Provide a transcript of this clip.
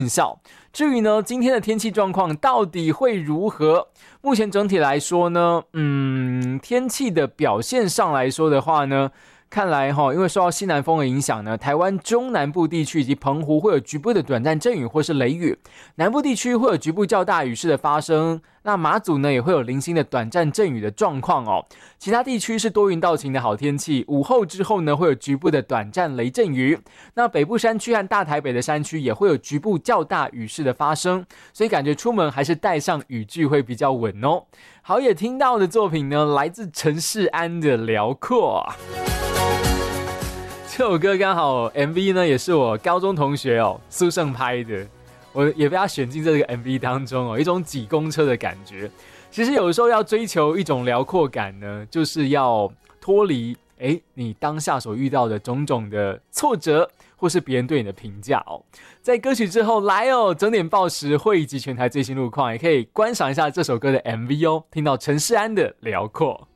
效。至于呢，今天的天气状况到底会如何？目前整体来说呢，天气的表现上来说的话呢，看来因为受到西南风的影响呢，台湾中南部地区以及澎湖会有局部的短暂阵雨或是雷雨，南部地区会有局部较大雨势的发生。那马祖呢也会有零星的短暂阵雨的状况哦。其他地区是多云到晴的好天气，午后之后呢会有局部的短暂雷阵雨。那北部山区和大台北的山区也会有局部较大雨势的发生，所以感觉出门还是带上雨具会比较稳哦。好，也听到的作品呢来自陈世安的《辽阔》。这首歌刚好 MV 呢也是我高中同学苏胜拍的，我也被他选进这个 MV 当中一种挤公车的感觉。其实有时候要追求一种辽阔感呢，就是要脱离你当下所遇到的种种的挫折，或是别人对你的评价在歌曲之后来整点报时会以及全台最新路况，也可以观赏一下这首歌的 MV听到陈世安的《辽阔》。